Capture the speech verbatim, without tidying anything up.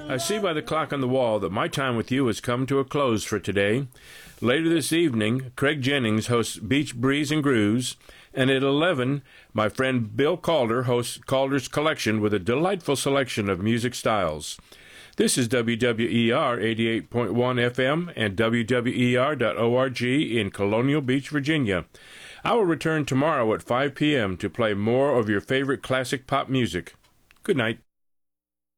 I see by the clock on the wall that my time with you has come to a close for today. Later this evening, Craig Jennings hosts Beach Breeze and Grooves, and at eleven, my friend Bill Calder hosts Calder's Collection with a delightful selection of music styles. This is W W E R eighty-eight point one F M and W W E R dot org in Colonial Beach, Virginia. I will return tomorrow at five p.m. to play more of your favorite classic pop music. Good night.